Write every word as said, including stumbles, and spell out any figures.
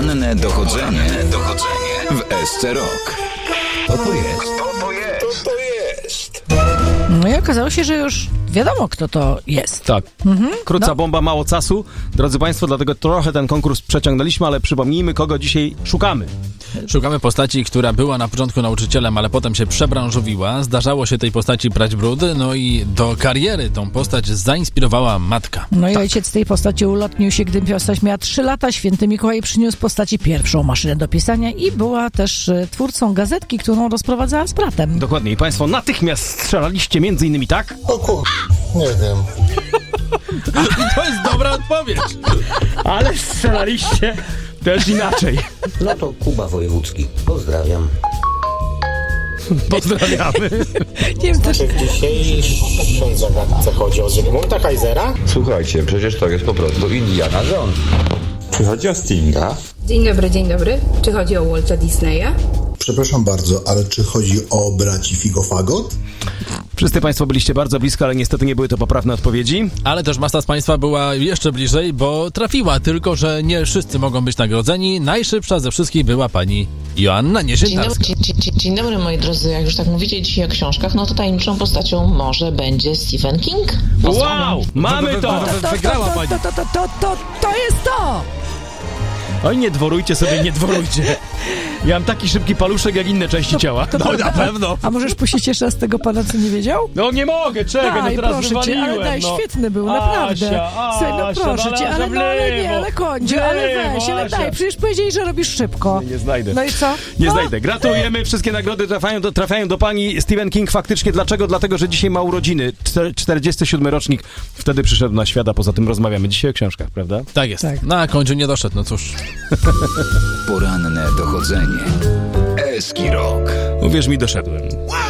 Poranne dochodzenie, dochodzenie w S C Rock. Co to jest? Co to jest? Co to jest? No i okazało się, że już wiadomo, kto to jest. Tak. Mhm. Krótka No. bomba, mało czasu. Drodzy Państwo, dlatego trochę ten konkurs przeciągnęliśmy, ale przypomnijmy, kogo dzisiaj szukamy. Szukamy postaci, która była na początku nauczycielem, ale potem się przebranżowiła. Zdarzało się tej postaci prać brud, no i do kariery tą postać zainspirowała matka. No i ojciec tej postaci ulotnił się, gdy postać miała trzy lata. Święty Mikołaj przyniósł postaci pierwszą maszynę do pisania i była też e, twórcą gazetki, którą rozprowadzała z bratem. Dokładnie. I Państwo natychmiast strzelaliście między innymi tak? O kur... nie wiem. I to jest dobra odpowiedź. Ale strzelaliście też inaczej. No to Kuba Wojewódzki. Pozdrawiam. Pozdrawiamy. Nie wiem, też... Czy w dzisiejszej zagadce chodzi o Zygmunta Kaisera? Słuchajcie, przecież to jest po prostu Indiana Jones. Czy chodzi o Stinga? Dzień dobry, dzień dobry. Czy chodzi o Walta Disneya? Przepraszam bardzo, ale czy chodzi o braci Figofagot? Wszyscy Państwo byliście bardzo blisko, ale niestety nie były to poprawne odpowiedzi. Ale też masa z Państwa była jeszcze bliżej, bo trafiła, tylko że nie wszyscy mogą być nagrodzeni. Najszybsza ze wszystkich była pani Joanna Dzień Niesiętarska. dobry, dzień, dzień, dzień dobry, moi drodzy. Jak już tak mówicie dzisiaj o książkach, no to tajemniczą postacią może będzie Stephen King. Wow! Mamy to! To, Wygrała to, pani. to, to, to, to, to, to jest to! Oj, nie dworujcie sobie, nie dworujcie. Ja mam taki szybki paluszek jak inne części ciała. To No prawda? na pewno. A możesz puścić jeszcze raz tego pana, co nie wiedział? No nie mogę, czekaj, Daj, no teraz proszę wywaliłem. cię, ale daj, no. świetny był, naprawdę. Asia, Słuchaj, no Asia, proszę no, cię, ale, w no, ale nie, lewo, ale kończy, w ale lewo, weź, ale Asia. daj, przecież powiedzieli, że robisz szybko. Nie znajdę. No i co? Nie no? znajdę. Gratulujemy. Wszystkie nagrody trafiają do, trafiają do pani Stephen King. Faktycznie dlaczego? Dlatego, że dzisiaj ma urodziny. Czter- czterdziesty siódmy rocznik. Wtedy przyszedł na świat, a poza tym rozmawiamy dzisiaj o książkach, prawda? Tak jest. Tak. Na końcu nie doszedł, no cóż. Poranne dochodzenie. Eski Rock. Uwierz mi, doszedłem.